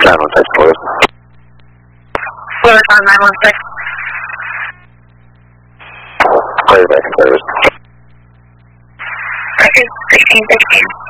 916, Florida 916. Clear back, clear. Record 1616.